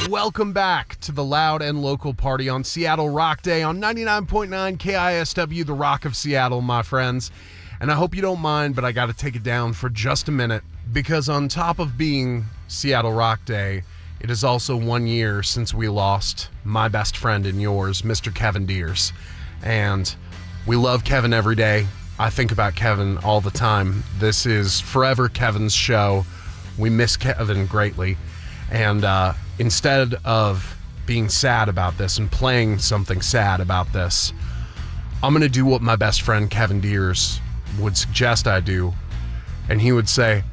Welcome back to the Loud and Local Party on Seattle Rock Day on 99.9 KISW, the Rock of Seattle, my friends. And I hope you don't mind, but I got to take it down for just a minute because on top of being Seattle Rock Day, it is also 1 year since we lost my best friend and yours, Mr. Kevin Deers. And we love Kevin every day. I think about Kevin all the time. This is forever Kevin's show. We miss Kevin greatly. And instead of being sad about this and playing something sad about this, I'm going to do what my best friend Kevin Deers would suggest I do. And he would say,